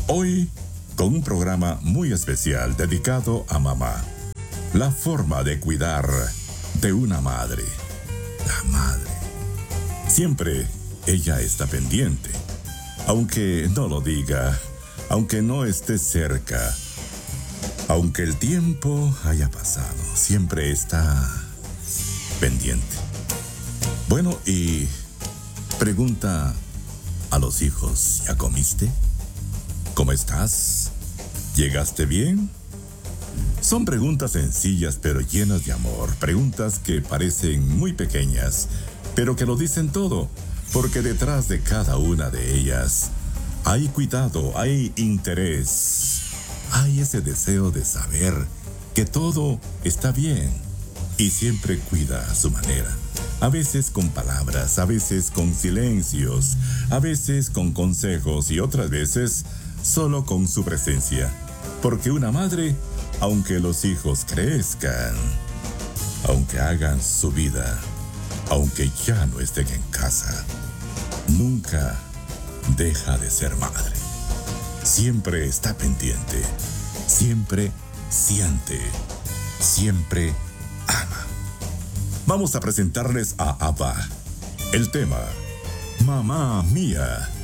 Hoy, con un programa muy especial dedicado a mamá. La forma de cuidar de una madre. La madre. Siempre ella está pendiente. Aunque no lo diga, aunque no esté cerca, aunque el tiempo haya pasado, siempre está pendiente. Bueno, y pregunta a los hijos, ¿ya comiste? ¿Cómo estás? ¿Llegaste bien? Son preguntas sencillas pero llenas de amor, preguntas que parecen muy pequeñas, pero que lo dicen todo, porque detrás de cada una de ellas hay cuidado, hay interés, hay ese deseo de saber que todo está bien y siempre cuida a su manera. A veces con palabras, a veces con silencios, a veces con consejos y otras veces solo con su presencia. Porque una madre, aunque los hijos crezcan, aunque hagan su vida, aunque ya no estén en casa, nunca deja de ser madre. Siempre está pendiente, siempre siente, siempre ama. Vamos a presentarles a Abba. El tema, Mamá Mía.